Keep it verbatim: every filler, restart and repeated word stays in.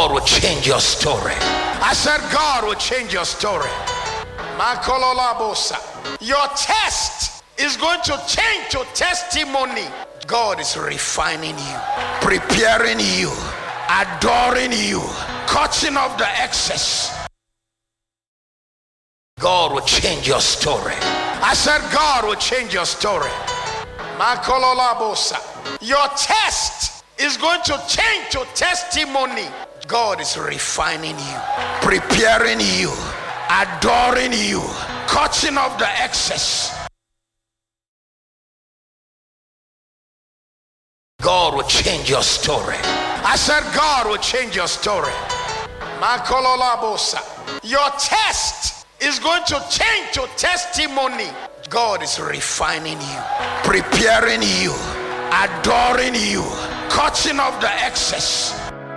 God will change your story. I said God will change your story. Your test is going to change to testimony. God is refining you, preparing you, adoring you, cutting off the excess. God will change your story. I said God will change your story. Your test is going to change to testimony. God is refining you, preparing you, adoring you, cutting off the excess. God will change your story. I said God will change your story. Your test is going to change to testimony. God is refining you, preparing you, adoring you, cutting off the excess.